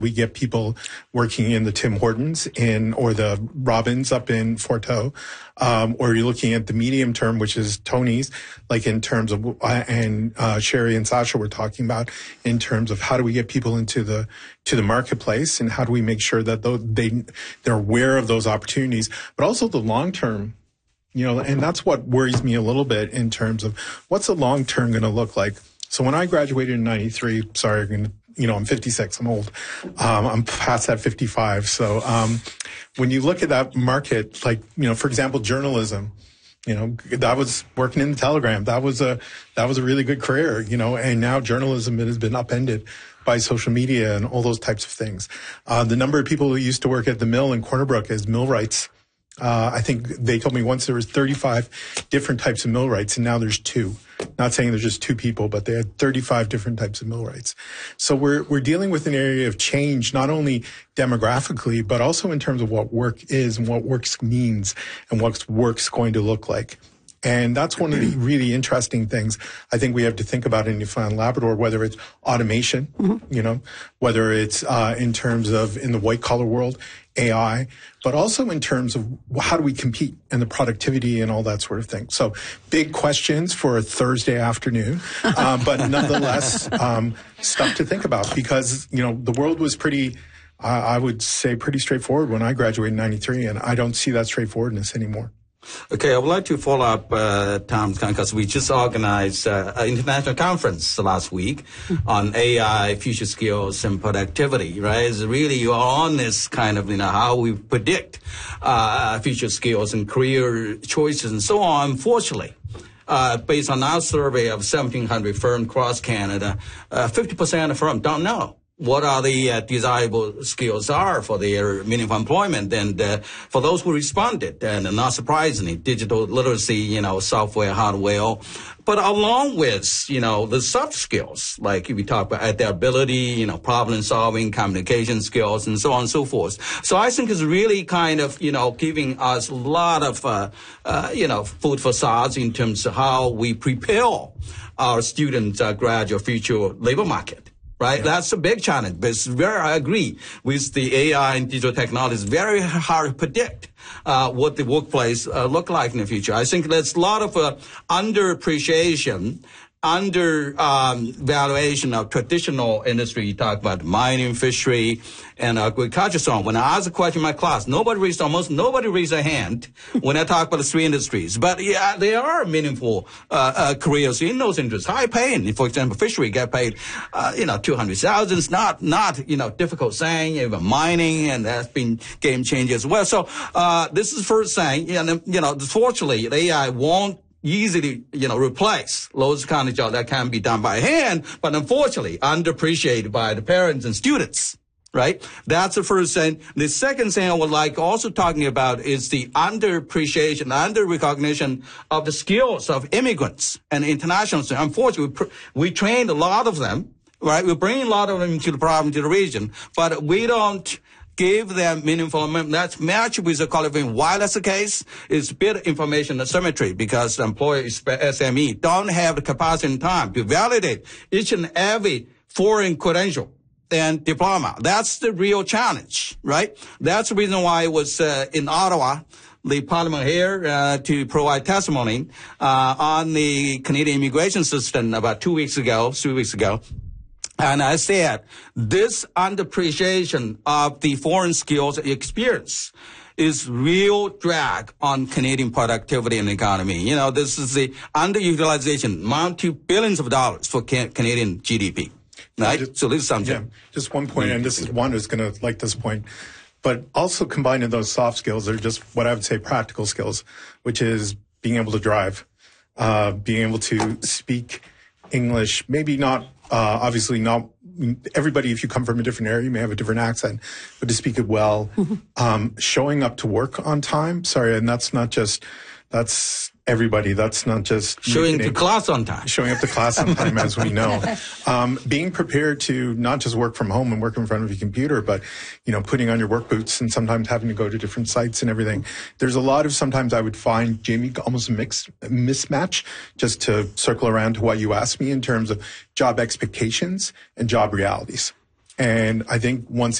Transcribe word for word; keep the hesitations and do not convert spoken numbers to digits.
We get people working in the Tim Hortons in, or the Robins up in Fort Howe. Um, or you're looking at the medium term, which is Tony's, like in terms of, uh, and, uh, Sherry and Sasha were talking about in terms of how do we get people into the, to the marketplace and how do we make sure that those, they, they're aware of those opportunities, but also the long term, you know, and that's what worries me a little bit in terms of what's the long term going to look like. So when I graduated in ninety-three, sorry, I'm going to, you know, I'm fifty-six, I'm old. Um, I'm past that fifty-five. So, um, when you look at that market, like, you know, for example, journalism, you know, that was working in the Telegram. That was a, that was a really good career, you know, and now journalism has been upended by social media and all those types of things. Uh, the number of people who used to work at the mill in Corner Brook as millwrights, uh, I think they told me once there was thirty-five different types of millwrights and now there's two. Not saying there's just two people, but they had thirty-five different types of millwrights. So we're, we're dealing with an area of change, not only demographically, but also in terms of what work is and what work means and what work's going to look like. And that's one of the really interesting things I think we have to think about in Newfoundland and Labrador, whether it's automation, mm-hmm. you know, whether it's uh, in terms of in the white collar world, A I, but also in terms of how do we compete and the productivity and all that sort of thing. So big questions for a Thursday afternoon, uh, but nonetheless, um, stuff to think about because, you know, the world was pretty, uh, I would say pretty straightforward when I graduated in ninety-three, and I don't see that straightforwardness anymore. Okay, I would like to follow up, uh, Tom, because we just organized uh, an international conference last week on A I, future skills, and productivity, right? It's really you're on this kind of, you know, how we predict uh, future skills and career choices and so on. Unfortunately, uh, based on our survey of seventeen hundred firms across Canada, uh, fifty percent of firms don't know what are the uh, desirable skills are for their meaningful employment. And uh, for those who responded, and not surprisingly, digital literacy, you know, software, hardware, but along with, you know, the soft skills, like we talk about adaptability, you know, problem solving, communication skills, and so on and so forth. So I think it's really kind of, you know, giving us a lot of, uh, uh, you know, food for thought in terms of how we prepare our students, uh, graduate future labor market. Right? Yeah. That's a big challenge. But it's very, I agree with the A I and digital technology. It's very hard to predict uh, what the workplace uh, look like in the future. I think there's a lot of uh, underappreciation, under um, valuation of traditional industry. You talk about mining, fishery, and agriculture. So on. When I ask a question in my class, nobody raised almost nobody raised their hand when I talk about the three industries. But yeah, there are meaningful uh, uh, careers in those industries, high paying. For example, fishery get paid, uh, you know, two hundred thousand. It's not not you know difficult saying. Even mining, and that's been game changer as well. So uh, this is the first thing. And you know, fortunately, the A I won't easily, you know, replace those kind of jobs that can be done by hand, but unfortunately underappreciated by the parents and students, right? That's the first thing. The second thing I would like also talking about is the underappreciation, under-recognition of the skills of immigrants and international students. Unfortunately, we, we trained a lot of them, right? We bring a lot of them to the province, to the region, but we don't give them meaningful, that's matched with the qualification. Why that's the case is bit information asymmetry because employers, S M E, don't have the capacity and time to validate each and every foreign credential and diploma. That's the real challenge, right? That's the reason why it was uh, in Ottawa, the parliament here uh, to provide testimony uh, on the Canadian immigration system about two weeks ago, three weeks ago. And I said, this underappreciation of the foreign skills experience is real drag on Canadian productivity and economy. You know, this is the underutilization, amount to billions of dollars for can- Canadian G D P. Right? Just, so this is something. Yeah, just one point, and this is one who's going to like this point. But also combining those soft skills are just what I would say practical skills, which is being able to drive, uh, being able to speak English, maybe not Uh, obviously not everybody, if you come from a different area, you may have a different accent, but to speak it well, um, showing up to work on time. Sorry. And that's not just, that's everybody. That's not just showing up to class on time, showing up to class on time, as we know, um, being prepared to not just work from home and work in front of your computer, but, you know, putting on your work boots and sometimes having to go to different sites and everything. There's a lot of, sometimes I would find, Jamie, almost a mixed mismatch, just to circle around to what you asked me in terms of job expectations and job realities. And I think once